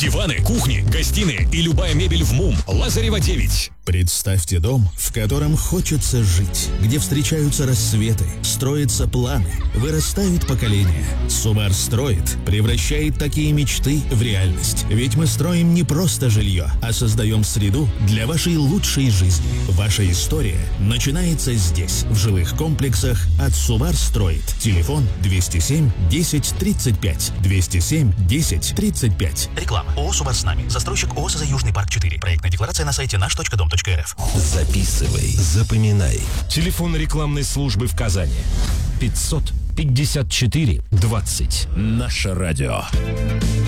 Диваны, кухни, гостиные и любая мебель в МУМ. Лазарева 9. Представьте дом, в котором хочется жить, где встречаются рассветы, строятся планы, вырастают поколения. Сумар строит, превращает такие мечты в реальность. Ведь мы строим не просто жилье, а создаем среду для вашей лучшей жизни. Ваша история начинается здесь, в жилых комплексах от Сумар строит. Телефон 207 10 35. 207 10 35. Реклама. ООО «Сумар с нами». Застройщик ООО «СЗ Южный парк 4». Проектная декларация на сайте наш.дом.рф. Записывай, запоминай. Телефон рекламной службы в Казани. 554 20. Наше радио.